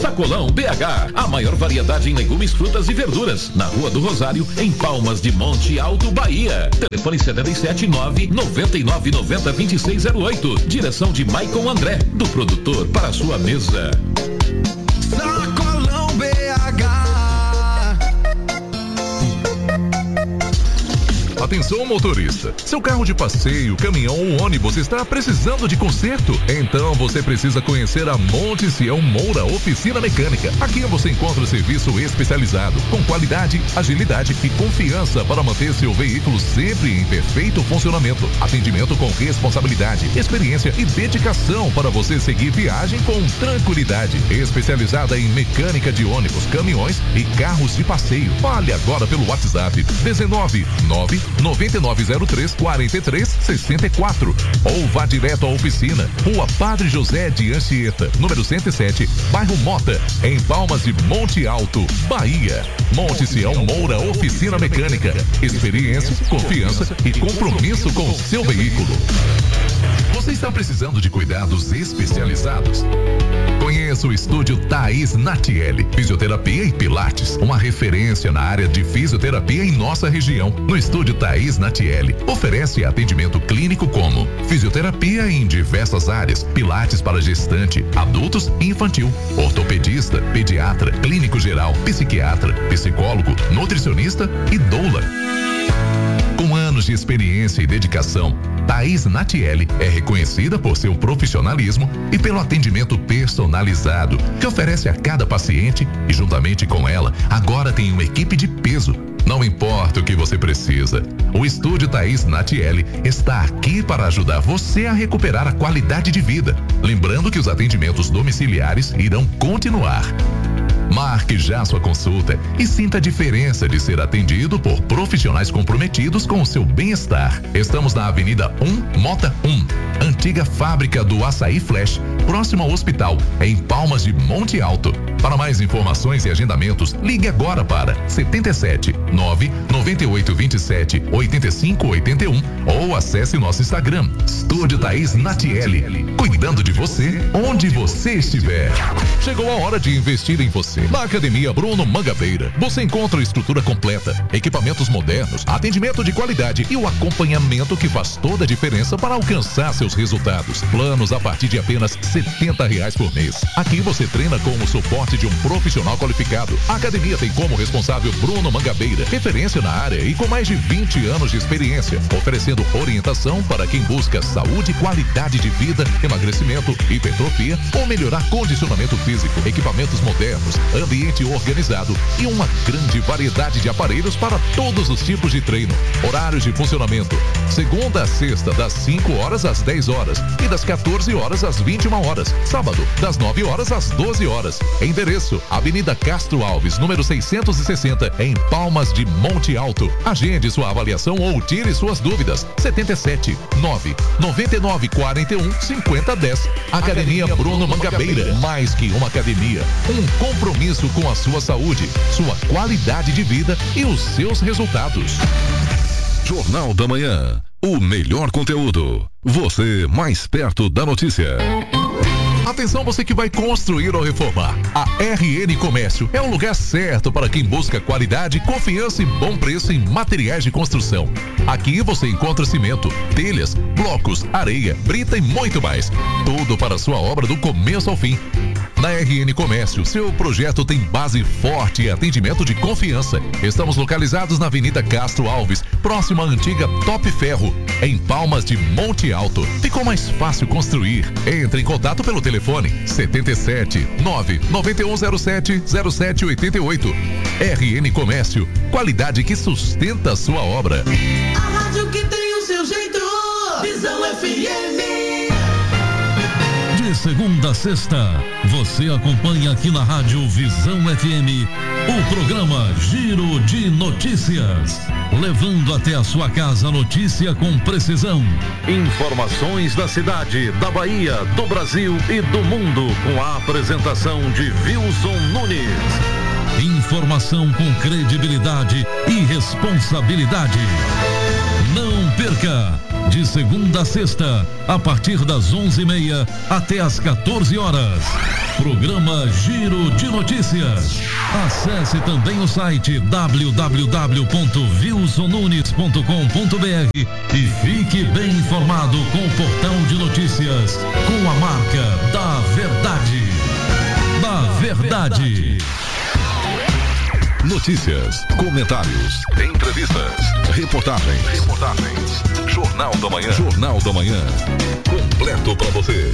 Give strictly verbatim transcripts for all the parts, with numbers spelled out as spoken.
Sacolão B H, a maior variedade em legumes, frutas e verduras, na Rua do Rosário, em Palmas de Monte Alto, Bahia. Telefone setenta e sete nove noventa e nove noventa vinte e seis zero oito. Direção de Maicon André, do produtor para a sua mesa. Sacolão B H. Atenção, motorista. Seu carro de passeio, caminhão ou ônibus está precisando de conserto? Então você precisa conhecer a Monte Sião Moura Oficina Mecânica. Aqui você encontra o serviço especializado, com qualidade, agilidade e confiança para manter seu veículo sempre em perfeito funcionamento. Atendimento com responsabilidade, experiência e dedicação para você seguir viagem com tranquilidade. Especializada em mecânica de ônibus, caminhões e carros de passeio. Fale agora pelo WhatsApp dezenove nove nove nove zero três quatro três seis quatro ou vá direto à oficina, Rua Padre José de Anchieta, número cento e sete, bairro Mota, em Palmas de Monte Alto, Bahia. Monte Sião Moura Oficina Mecânica. Experiência, confiança e compromisso com o seu veículo. Você está precisando de cuidados especializados? Conheça o estúdio Thaís Natiele, Fisioterapia e Pilates, uma referência na área de fisioterapia em nossa região. No estúdio Thaís Natiele, oferece atendimento clínico como fisioterapia em diversas áreas, pilates para gestante, adultos e infantil, ortopedista, pediatra, clínico geral, psiquiatra, psicólogo, nutricionista e doula. Com anos de experiência e dedicação, Thaís Natiele é reconhecida por seu profissionalismo e pelo atendimento personalizado que oferece a cada paciente e, juntamente com ela, agora tem uma equipe de peso. Não importa o que você precisa, o estúdio Thaís Natiele está aqui para ajudar você a recuperar a qualidade de vida. Lembrando que os atendimentos domiciliares irão continuar. Marque já sua consulta e sinta a diferença de ser atendido por profissionais comprometidos com o seu bem-estar. Estamos na Avenida um, Mota um, antiga fábrica do Açaí Flash, próximo ao hospital, em Palmas de Monte Alto. Para mais informações e agendamentos, ligue agora para setenta e sete nove noventa e oito vinte e sete oitenta e cinco oitenta e um ou acesse nosso Instagram, Estúdio Thaís Natiele, cuidando de você onde você estiver. Chegou a hora de investir em você. Na Academia Bruno Mangabeira, você encontra estrutura completa, equipamentos modernos, atendimento de qualidade e o acompanhamento que faz toda a diferença para alcançar seus resultados. Planos a partir de apenas setenta reais por mês. Aqui você treina com o suporte de um profissional qualificado. A academia tem como responsável Bruno Mangabeira, referência na área e com mais de vinte anos de experiência, oferecendo orientação para quem busca saúde, qualidade de vida, emagrecimento, hipertrofia ou melhorar condicionamento físico, equipamentos modernos, ambiente organizado e uma grande variedade de aparelhos para todos os tipos de treino. Horários de funcionamento: segunda a sexta, das cinco horas às dez horas e das quatorze horas às vinte e uma horas. Sábado, das nove horas às doze horas. Endereço: Avenida Castro Alves, número seiscentos e sessenta, em Palmas de Monte Alto. Agende sua avaliação ou tire suas dúvidas. setenta e sete nove noventa e nove quarenta e um cinquenta dez. Academia Bruno Mangabeira. Mais que uma academia, um compromisso com a sua saúde, sua qualidade de vida e os seus resultados. Jornal da Manhã. O melhor conteúdo. Você mais perto da notícia. Atenção, você que vai construir ou reformar. A R N Comércio é o lugar certo para quem busca qualidade, confiança e bom preço em materiais de construção. Aqui você encontra cimento, telhas, blocos, areia, brita e muito mais. Tudo para a sua obra do começo ao fim. Na R N Comércio, seu projeto tem base forte e atendimento de confiança. Estamos localizados na Avenida Castro Alves, próxima à antiga Top Ferro, em Palmas de Monte Alto. Ficou mais fácil construir. Entre em contato pelo telefone setenta e sete nove noventa e um zero sete zero sete oitenta e oito. R N Comércio, qualidade que sustenta a sua obra. A rádio que tem o seu jeito, Visão F M. De segunda a sexta, você acompanha aqui na Rádio Visão F M o programa Giro de Notícias, levando até a sua casa a notícia com precisão. Informações da cidade, da Bahia, do Brasil e do mundo, com a apresentação de Wilson Nunes. Informação com credibilidade e responsabilidade. Não perca! De segunda a sexta, a partir das onze e meia até as quatorze horas. Programa Giro de Notícias. Acesse também o site w w w ponto wilson nunes ponto com ponto b r e fique bem informado com o portal de notícias com a marca da verdade. Da verdade. Notícias, comentários, entrevistas, reportagens, reportagens. Jornal da Manhã. Jornal da Manhã. Completo para você.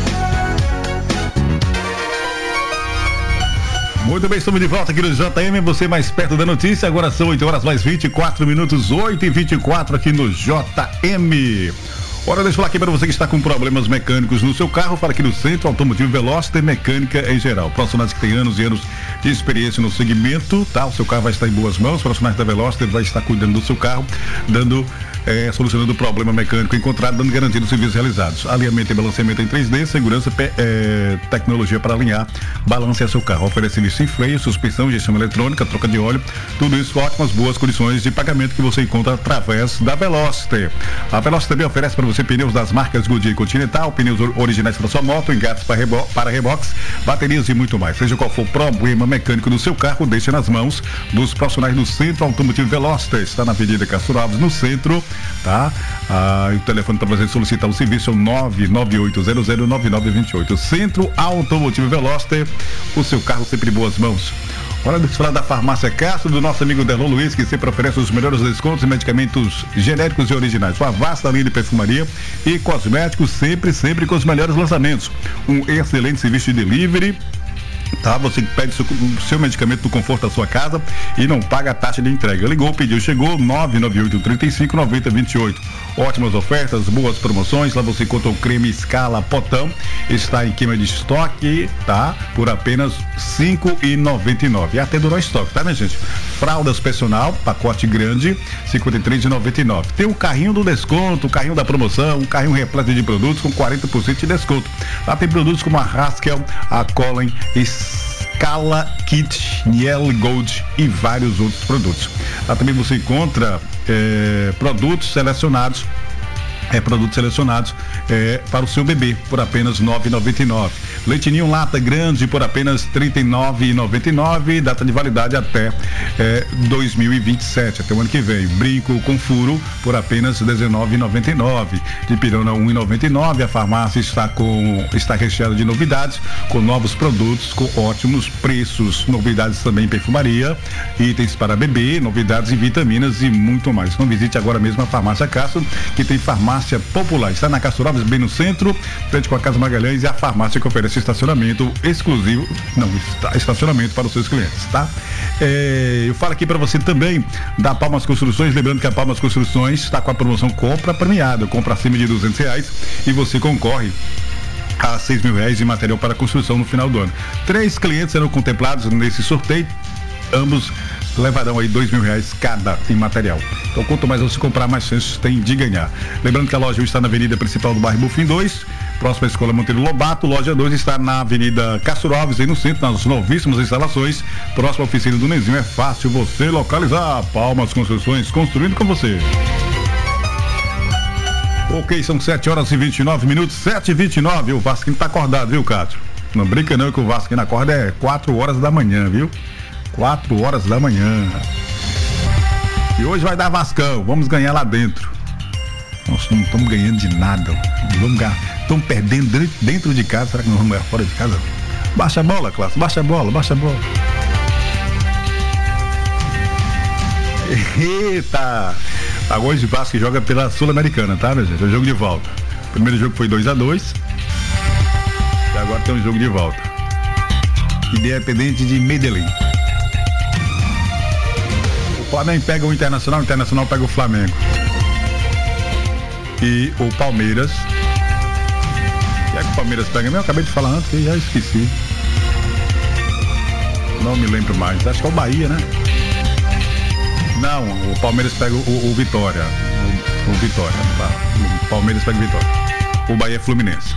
Muito bem, estamos de volta aqui no J M, você mais perto da notícia. Agora são oito horas mais vinte e quatro minutos, oito e vinte e quatro aqui no J M. Ora, deixa eu falar aqui para você que está com problemas mecânicos no seu carro, fala aqui no Centro Automotivo Veloster Mecânica em geral. Profissionais que têm anos e anos de experiência no segmento, tá? O seu carro vai estar em boas mãos, profissionais da Veloster vai estar cuidando do seu carro, dando, é, solucionando o problema mecânico encontrado, dando garantia dos serviços realizados. Alinhamento e balanceamento em três D, segurança, é, tecnologia para alinhar, balancear seu carro. Oferece serviço em freio, suspensão, gestão eletrônica, troca de óleo, tudo isso ótimas, boas condições de pagamento que você encontra através da Veloster. A Veloster também oferece para você pneus das marcas Goodyear e Continental, pneus originais para sua moto, engates para, rebo para reboques, baterias e muito mais. Seja qual for o problema mecânico do seu carro, deixe nas mãos dos profissionais do Centro Automotivo Veloster. Está na Avenida Castro Alves, no centro, tá? Ah, o telefone para você solicitar o serviço é o nove nove oito zero zero nove nove dois oito. Centro Automotivo Veloster, o seu carro sempre em boas mãos. Hora de falar da Farmácia Castro, do nosso amigo Delon Luiz, que sempre oferece os melhores descontos em medicamentos genéricos e originais. Uma vasta linha de perfumaria e cosméticos, sempre, sempre com os melhores lançamentos. Um excelente serviço de delivery, tá? Você pede seu, seu medicamento do conforto da sua casa e não paga a taxa de entrega. Ligou, pediu, chegou, nove nove oito, três cinco, nove zero dois oito. Ótimas ofertas, boas promoções. Lá você encontra o creme Scala Potão, está em queima de estoque, tá? Por apenas cinco reais e noventa e nove centavos. E até durou estoque, tá, minha gente? Fraldas personal, pacote grande, cinquenta e três reais e noventa e nove centavos. Tem o carrinho do desconto, o carrinho da promoção, um carrinho repleto de produtos com quarenta por cento de desconto. Lá tem produtos como a Haskell, a Colin, Scala Kit, Niel Gold e vários outros produtos. Lá também você encontra é, produtos selecionados, é, produtos selecionados é, para o seu bebê por apenas nove reais e noventa e nove centavos. Leitinho lata grande por apenas trinta e nove reais e noventa e nove centavos, data de validade até é, dois mil e vinte e sete, até o ano que vem. Brinco com furo por apenas dezenove reais e noventa e nove centavos. De pirona um real e noventa e nove centavos. A farmácia está com está recheada de novidades, com novos produtos, com ótimos preços. Novidades também em perfumaria, itens para bebê, novidades em vitaminas e muito mais. Então visite agora mesmo a Farmácia Castro, que tem farmácia popular. Está na Castro Alves, bem no centro, frente com a Casa Magalhães, e a farmácia que oferece estacionamento exclusivo, não, estacionamento para os seus clientes, tá? É, eu falo aqui para você também da Palmas Construções, lembrando que a Palmas Construções está com a promoção compra premiada, compra acima de duzentos reais e você concorre a seis mil reais de material para construção no final do ano. Três clientes serão contemplados nesse sorteio, ambos levarão aí dois mil reais cada em material. Então, quanto mais você comprar, mais chances tem de ganhar. Lembrando que a loja está na avenida principal do bairro Bufim dois, próxima à Escola Monteiro Lobato. Loja dois está na avenida Castro Alves, aí no centro, nas novíssimas instalações, próxima à oficina do Nezinho. É fácil você localizar. Palmas Construções, construindo com você. Ok, são sete horas e vinte e nove minutos, sete e vinte e nove. O Vasquinho tá acordado, viu, Cássio? Não brinca não que o Vasquinho acorda é quatro horas da manhã, viu? quatro horas da manhã. E hoje vai dar Vascão, vamos ganhar lá dentro. Nós não estamos ganhando de nada. Vamos ganhar. Estamos perdendo dentro de casa. Será que nós vamos ganhar fora de casa? Baixa a bola, Clássico. Baixa a bola, baixa a bola. Eita! Agora o Vasco joga pela Sul-Americana, tá, minha gente? É o jogo de volta. O primeiro jogo foi dois a dois. E agora tem um jogo de volta. Independente de Medellín. O Flamengo pega o Internacional, o Internacional pega o Flamengo. E o Palmeiras. E é que o Palmeiras pega mesmo? Eu acabei de falar antes, que já esqueci. Não me lembro mais. Acho que é o Bahia, né? Não, o Palmeiras pega o, o Vitória. O, o Vitória. O Palmeiras pega o Vitória. O Bahia é Fluminense.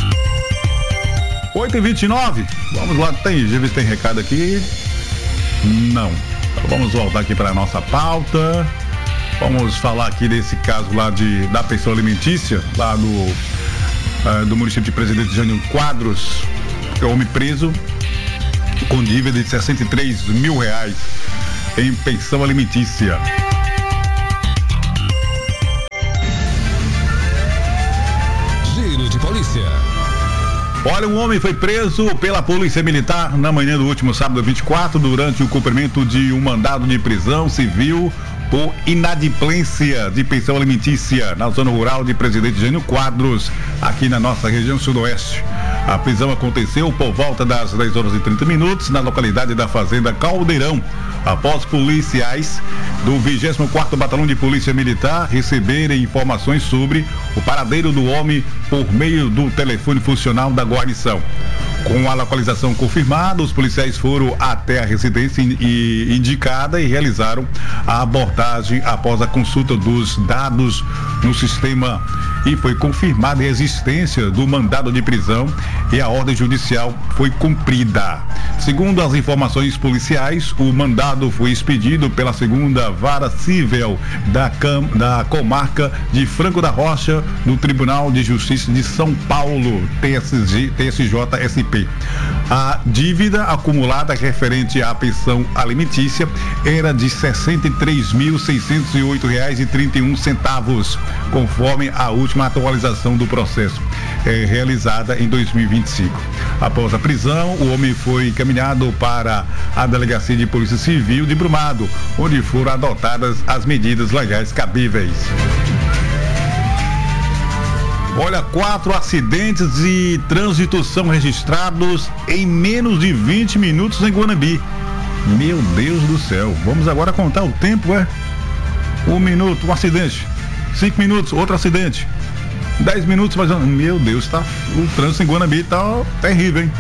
oito e vinte e nove. Vamos lá, tem, deixa eu ver se tem recado aqui. Não. Então vamos voltar aqui para a nossa pauta. Vamos falar aqui desse caso lá de, da pensão alimentícia, lá do, uh, do município de Presidente Jânio Quadros, que é homem preso com dívida de sessenta e três mil reais em pensão alimentícia. Giro de polícia. Olha, um homem foi preso pela Polícia Militar na manhã do último sábado vinte e quatro durante o cumprimento de um mandado de prisão civil por inadimplência de pensão alimentícia na zona rural de Presidente Jânio Quadros, aqui na nossa região sudoeste. A prisão aconteceu por volta das dez horas e trinta minutos na localidade da Fazenda Caldeirão, após policiais do vigésimo quarto Batalhão de Polícia Militar receberem informações sobre o paradeiro do homem por meio do telefone funcional da guarnição. Com a localização confirmada, os policiais foram até a residência indicada e realizaram a abordagem após a consulta dos dados no sistema e foi confirmada a existência do mandado de prisão e a ordem judicial foi cumprida. Segundo as informações policiais, o mandado foi expedido pela segunda Vara Civil da, Cam, da Comarca de Franco da Rocha, do Tribunal de Justiça de São Paulo, T S J S P. A dívida acumulada referente à pensão alimentícia era de sessenta e três mil seiscentos e oito reais e trinta e um centavos, conforme a última atualização do processo, é, realizada em dois mil e vinte e cinco. Após a prisão, o homem foi encaminhado para a Delegacia de Polícia Civil de Brumado, onde foram adotadas as medidas legais cabíveis. Olha, quatro acidentes de trânsito são registrados em menos de vinte minutos em Guanambi. Meu Deus do céu. Vamos agora contar o tempo, é? Um minuto, um acidente. Cinco minutos, outro acidente. Dez minutos, mais um. Meu Deus, tá, o trânsito em Guanambi tá terrível, hein?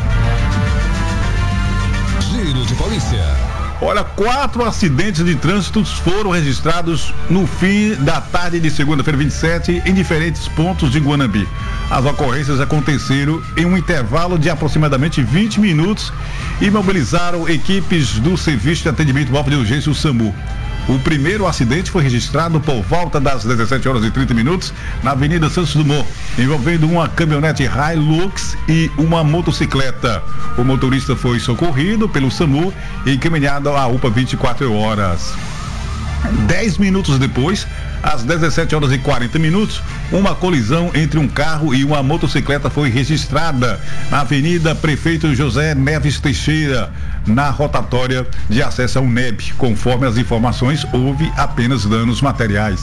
Giro de polícia. Olha, quatro acidentes de trânsito foram registrados no fim da tarde de segunda-feira vinte e sete em diferentes pontos de Guanambi. As ocorrências aconteceram em um intervalo de aproximadamente vinte minutos e mobilizaram equipes do Serviço de Atendimento Móvel de Urgência, o SAMU. O primeiro acidente foi registrado por volta das dezessete horas e trinta minutos na Avenida Santos Dumont, envolvendo uma caminhonete Hilux e uma motocicleta. O motorista foi socorrido pelo SAMU e encaminhado à U P A vinte e quatro horas. Dez minutos depois, às dezessete horas e quarenta minutos, uma colisão entre um carro e uma motocicleta foi registrada na Avenida Prefeito José Neves Teixeira, na rotatória de acesso ao N E B. Conforme as informações, houve apenas danos materiais.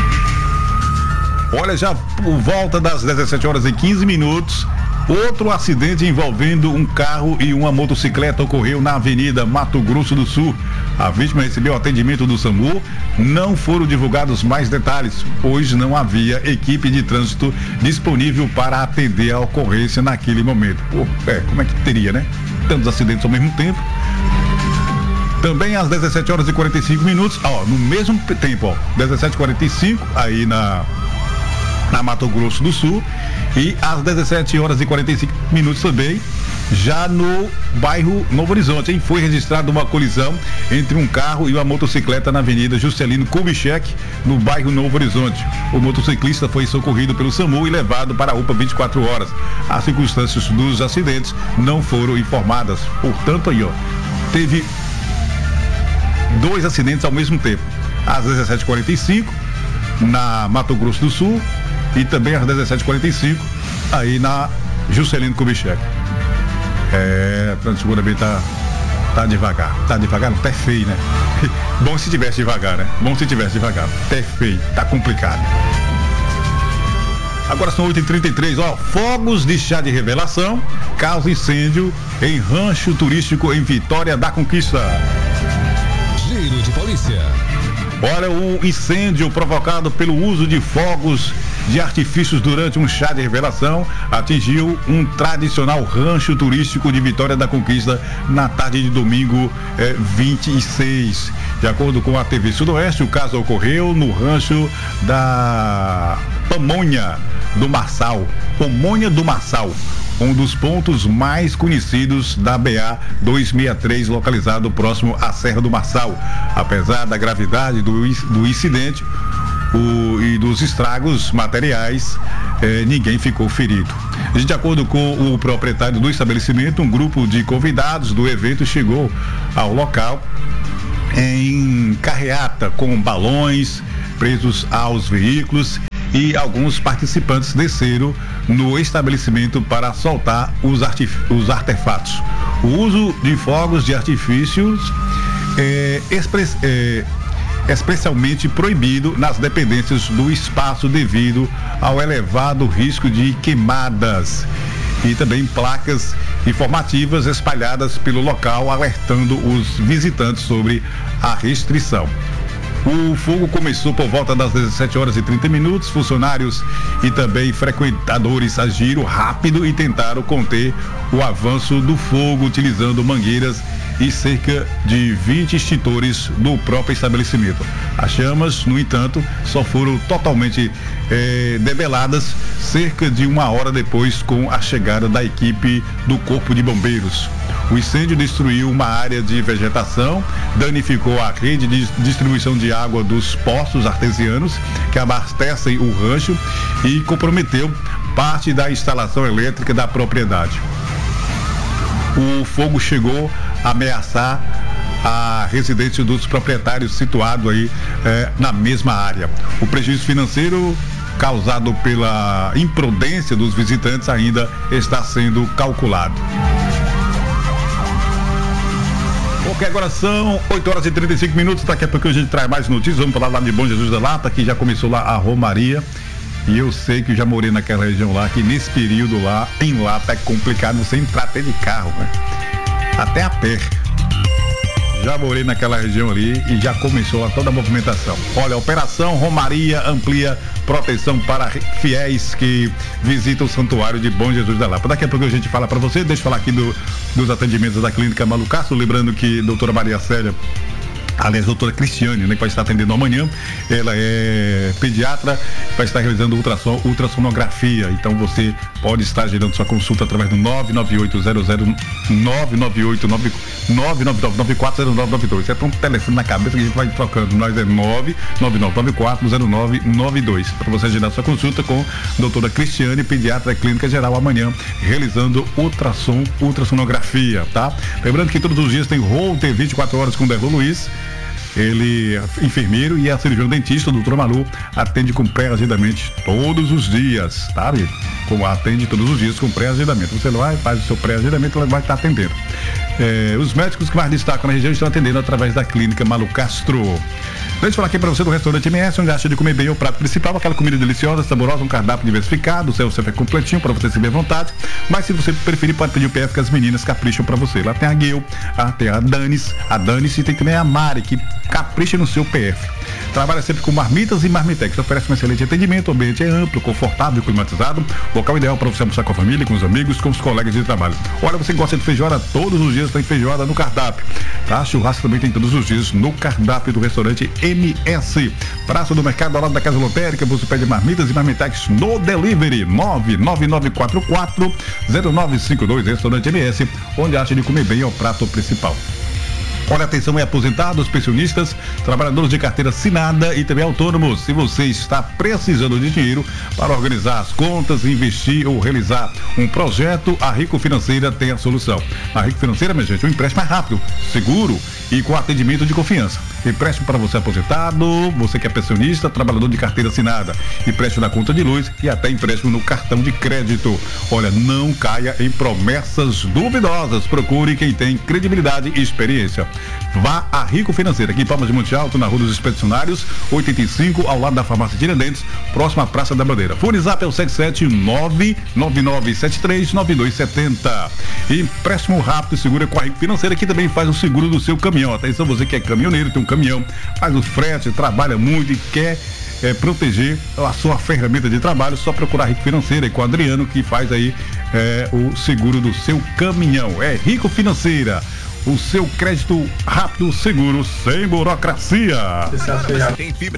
Olha, já por volta das dezessete horas e quinze minutos, outro acidente envolvendo um carro e uma motocicleta ocorreu na Avenida Mato Grosso do Sul. A vítima recebeu atendimento do SAMU. Não foram divulgados mais detalhes, pois não havia equipe de trânsito disponível para atender a ocorrência naquele momento. Pô, é, como é que teria, né? Tantos acidentes ao mesmo tempo. Também às dezessete horas e quarenta e cinco minutos, ó, no mesmo tempo, ó, dezessete e quarenta e cinco, aí na na Mato Grosso do Sul, e às dezessete horas e quarenta e cinco minutos também, já no bairro Novo Horizonte, hein? Foi registrada uma colisão entre um carro e uma motocicleta na Avenida Juscelino Kubitschek, no bairro Novo Horizonte. O motociclista foi socorrido pelo SAMU e levado para a U P A vinte e quatro horas. As circunstâncias dos acidentes não foram informadas. Portanto, aí, ó, teve dois acidentes ao mesmo tempo. Às dezessete e quarenta e cinco, na Mato Grosso do Sul, e também às dezessete e quarenta e cinco, aí na Juscelino Kubitschek. É, trânsito Guanambi tá, tá devagar, tá devagar, não, tá feio, né? Bom se tivesse devagar, né? Bom se tivesse devagar, tá feio, tá complicado. Agora são oito e trinta e três, ó, fogos de chá de revelação causa incêndio em rancho turístico em Vitória da Conquista. Giro de polícia. Olha, o incêndio provocado pelo uso de fogos de artifícios durante um chá de revelação atingiu um tradicional rancho turístico de Vitória da Conquista na tarde de domingo eh, vinte e seis. De acordo com a T V Sudoeste, o caso ocorreu no rancho da Pamonha do Marçal, Pamonha do Marçal, um dos pontos mais conhecidos da B A duzentos e sessenta e três, localizado próximo à Serra do Marçal. Apesar da gravidade do, do incidente o, e dos estragos materiais, eh, ninguém ficou ferido. De acordo com o proprietário do estabelecimento, um grupo de convidados do evento chegou ao local em carreata com balões presos aos veículos e alguns participantes desceram no estabelecimento para soltar os, os artefatos. O uso de fogos de artifícios é, express, é especialmente proibido nas dependências do espaço devido ao elevado risco de queimadas, e também placas informativas espalhadas pelo local alertando os visitantes sobre a restrição. O fogo começou por volta das dezessete horas e trinta minutos. Funcionários e também frequentadores agiram rápido e tentaram conter o avanço do fogo utilizando mangueiras e cerca de vinte extintores do próprio estabelecimento. As chamas, no entanto, só foram totalmente eh, debeladas cerca de uma hora depois, com a chegada da equipe do Corpo de Bombeiros. O incêndio destruiu uma área de vegetação, danificou a rede de distribuição de água dos poços artesianos que abastecem o rancho e comprometeu parte da instalação elétrica da propriedade. O fogo chegou a ameaçar a residência dos proprietários situado aí eh, na mesma área. O prejuízo financeiro causado pela imprudência dos visitantes ainda está sendo calculado. Ok, agora são oito horas e trinta e cinco minutos. Daqui a pouco a gente traz mais notícias. Vamos falar lá de Bom Jesus da Lata, que já começou lá a Romaria. E eu sei que eu já morei naquela região lá, que nesse período lá, em Lata, é complicado você entrar até de carro, né? Até a pé. Já morei naquela região ali e já começou a toda a movimentação. Olha, a Operação Romaria amplia proteção para fiéis que visitam o Santuário de Bom Jesus da Lapa. Daqui a pouco a gente fala para você. Deixa eu falar aqui do, dos atendimentos da Clínica Malu Castro, lembrando que doutora Maria Célia, aliás, doutora Cristiane, né, que vai estar atendendo amanhã, ela é pediatra, vai estar realizando ultrassom, ultrassonografia. Então você pode estar gerando sua consulta através do nove nove oito zero zero nove nove oito nove nove nove nove quatro zero nove nove dois. É um telefone na cabeça que a gente vai trocando. Nós é nove nove nove nove quatro zero nove nove dois. Para você agendar sua consulta com a doutora Cristiane, pediatra Clínica Geral, amanhã, realizando ultrassom, ultrassonografia, tá? Lembrando que todos os dias tem Holter vinte e quatro horas com o Derlo Luiz. Ele é enfermeiro e é cirurgião dentista. O doutor Malu atende com pré-agendamento todos os dias, tá? Ele como atende todos os dias com pré-agendamento. Você vai, faz o seu pré-agendamento, ela vai estar atendendo. É, os médicos que mais destacam na região estão atendendo através da Clínica Malu Castro. Deixa eu falar aqui para você do restaurante M S, onde acha de comer bem o prato principal, aquela comida deliciosa, saborosa, um cardápio diversificado, o seu é completinho para você se ver à vontade. Mas se você preferir, pode pedir o P F que as meninas capricham para você. Lá tem a Guil, ah, tem a Danis, a Danis e tem também a Mari, que capricha no seu P F. Trabalha sempre com marmitas e marmitex, oferece um excelente atendimento, o ambiente é amplo, confortável e climatizado, local ideal para você almoçar com a família, com os amigos, com os colegas de trabalho. Olha, você gosta de feijoada, todos os dias tem feijoada no cardápio, tá? Churrasco também tem todos os dias no cardápio do restaurante M S. Praça do Mercado, ao lado da Casa Lotérica, você pede marmitas e marmitex no delivery, nove nove nove quatro quatro zero nove cinco dois, restaurante M S, onde acha de comer bem é o prato principal. Olha, atenção, é aposentados, pensionistas, trabalhadores de carteira assinada e também autônomos. Se você está precisando de dinheiro para organizar as contas, investir ou realizar um projeto, a Rico Financeira tem a solução. A Rico Financeira, minha gente, um empréstimo mais rápido, seguro e com atendimento de confiança. Empréstimo para você aposentado, você que é pensionista, trabalhador de carteira assinada, empréstimo na conta de luz e até empréstimo no cartão de crédito. Olha, não caia em promessas duvidosas. Procure quem tem credibilidade e experiência. Vá a Rico Financeira, aqui em Palmas de Monte Alto, na Rua dos Expedicionários, oitenta e cinco, ao lado da Farmácia Tiradentes, próximo à Praça da Bandeira. Fone Zap é o sete sete nove nove nove sete três nove dois sete zero. Empréstimo rápido e seguro com a Rico Financeira, que também faz o seguro do seu caminhão. Atenção, você que é caminhoneiro, tem um caminhão, faz o frete, trabalha muito e quer é, proteger a sua ferramenta de trabalho, só procurar Rico Financeira e com o Adriano, que faz aí é, o seguro do seu caminhão. É Rico Financeira, o seu crédito rápido, seguro, sem burocracia. Tem fibra